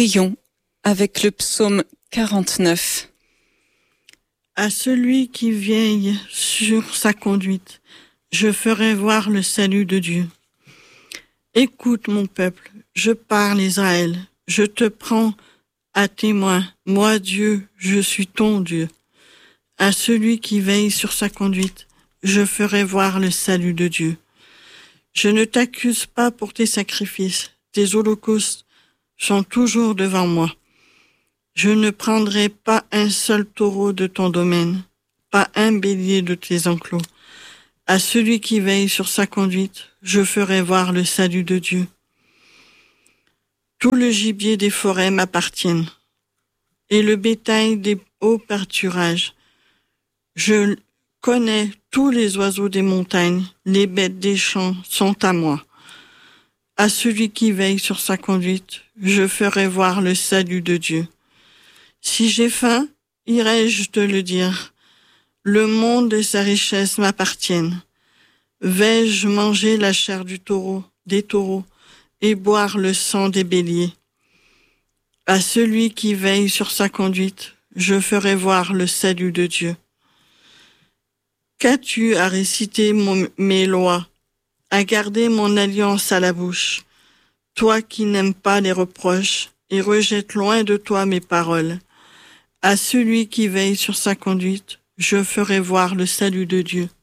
Prions avec le psaume 49. À celui qui veille sur sa conduite, je ferai voir le salut de Dieu. Écoute mon peuple, je parle Israël, je te prends à témoin, moi Dieu, je suis ton Dieu. À celui qui veille sur sa conduite, je ferai voir le salut de Dieu. Je ne t'accuse pas pour tes sacrifices, tes holocaustes sont toujours devant moi. Je ne prendrai pas un seul taureau de ton domaine, pas un bélier de tes enclos. À celui qui veille sur sa conduite, je ferai voir le salut de Dieu. Tout le gibier des forêts m'appartient, et le bétail des hauts pâturages. Je connais tous les oiseaux des montagnes, les bêtes des champs sont à moi. À celui qui veille sur sa conduite, je ferai voir le salut de Dieu. Si j'ai faim, irai-je te le dire. Le monde et sa richesse m'appartiennent. Vais-je manger la chair des taureaux, et boire le sang des béliers? À celui qui veille sur sa conduite, je ferai voir le salut de Dieu. Qu'as-tu à réciter mes lois, à garder mon alliance à la bouche, toi qui n'aimes pas les reproches et rejettes loin de toi mes paroles? À celui qui veille sur sa conduite, je ferai voir le salut de Dieu.